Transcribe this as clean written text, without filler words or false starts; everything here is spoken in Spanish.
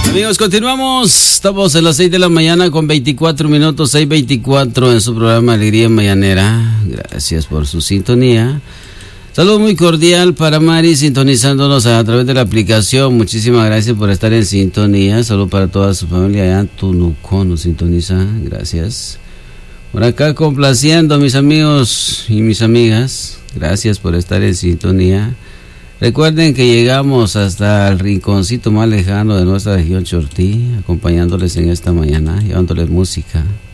Amigos, continuamos. Estamos en las 6 de la mañana con 24 minutos, 6:24 en su programa Alegría Mañanera. Gracias por su sintonía. Saludo muy cordial para Mari, sintonizándonos a través de la aplicación. Muchísimas gracias por estar en sintonía. Saludo para toda su familia allá en Tunuco, nos sintoniza. Gracias. Por acá complaciendo a mis amigos y mis amigas. Gracias por estar en sintonía. Recuerden que llegamos hasta el rinconcito más lejano de nuestra región Chortí, acompañándoles en esta mañana, llevándoles música,